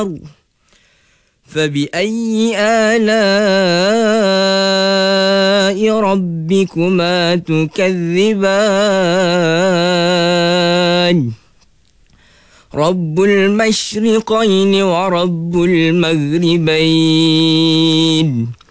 النار فبأي آلاء ربكما تكذبان رب المشرقين ورب المغربين